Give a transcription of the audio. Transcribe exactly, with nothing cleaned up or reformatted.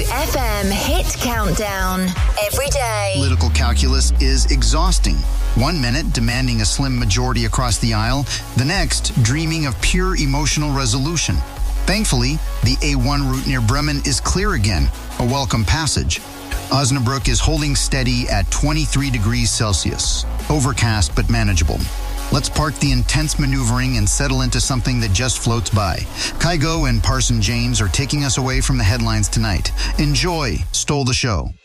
F M Hit Countdown. Every day. Political calculus is exhausting. One minute demanding a slim majority across the aisle, the next dreaming of pure emotional resolution. Thankfully, the A one route near Bremen is clear again, a welcome passage. Osnabrück is holding steady at twenty-three degrees Celsius. Overcast but manageable. Let's park the intense maneuvering and settle into something that just floats by. Kygo and Parson James are taking us away from the headlines tonight. Enjoy Stole the Show.